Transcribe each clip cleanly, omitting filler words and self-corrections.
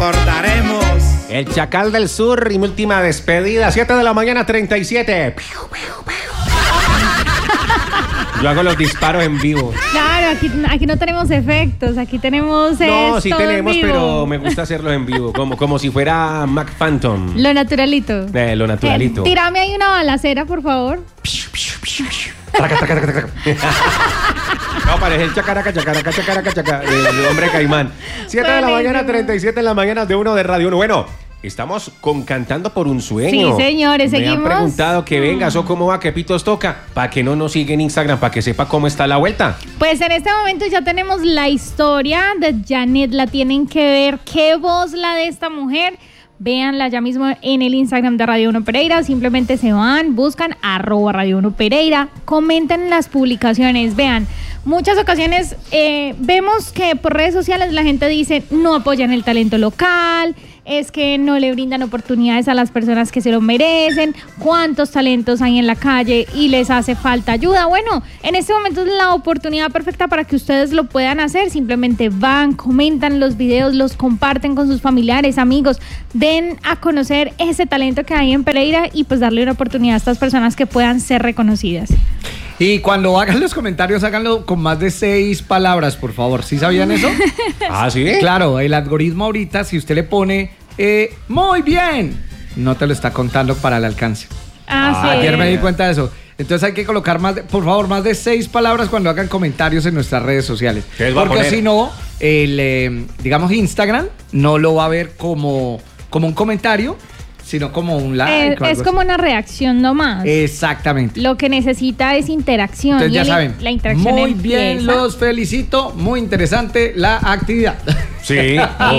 recordaremos. El Chacal del Sur y mi última despedida, 7 de la mañana, 37. Yo hago los disparos en vivo. Claro, aquí no tenemos efectos, aquí tenemos No, sí esto tenemos, en vivo. pero me gusta hacerlos en vivo, como si fuera Mac Phantom. Lo naturalito. Lo naturalito. Tírame ahí una balacera, por favor. No, parece el chacaraca, el hombre caimán. 7 de la mañana, 37 en la mañana de uno de Radio 1. Bueno, estamos Cantando por un Sueño. Sí, señores, Me seguimos. han preguntado que vengas o cómo va, qué pitos toca, para que no nos siga en Instagram, para que sepa cómo está la vuelta. Pues en este momento ya tenemos la historia de Janet, la tienen que ver. Qué voz la de esta mujer. Véanla ya mismo en el Instagram de Radio 1 Pereira. Simplemente se van, buscan @Radio 1 Pereira, comenten las publicaciones. Vean, muchas ocasiones vemos que por redes sociales la gente dice no apoyan el talento local, es que no le brindan oportunidades a las personas que se lo merecen, cuántos talentos hay en la calle y les hace falta ayuda. Bueno, en este momento es la oportunidad perfecta para que ustedes lo puedan hacer. Simplemente van, comentan los videos, los comparten con sus familiares, amigos, den a conocer ese talento que hay en Pereira y pues darle una oportunidad a estas personas que puedan ser reconocidas. Y cuando hagan los comentarios, háganlo con más de 6 palabras, por favor. ¿Sí sabían eso? ¿Ah, sí? Claro, el algoritmo ahorita, si usted le pone muy bien, no te lo está contando para el alcance. Sí. Ayer me di cuenta de eso. Entonces hay que colocar por favor, más de 6 palabras cuando hagan comentarios en nuestras redes sociales. Porque si no, digamos Instagram no lo va a ver como un comentario, sino como un like. Es como una reacción nomás. Exactamente. Lo que necesita es interacción. Entonces ya saben, la interacción muy empieza. bien, los felicito, muy interesante la actividad. Sí,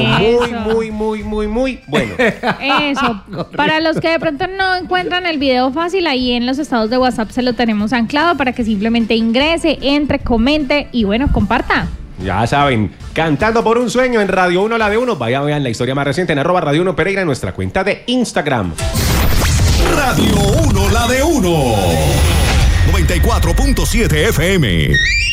muy bueno. Eso, para los que de pronto no encuentran el video fácil, ahí en los estados de WhatsApp se lo tenemos anclado para que simplemente ingrese, entre, comente y bueno, comparta. Ya saben, Cantando por un Sueño en Radio 1, la de 1. Vean la historia más reciente en @Radio 1 Pereira en nuestra cuenta de Instagram. Radio 1, la de 1. 94.7 FM.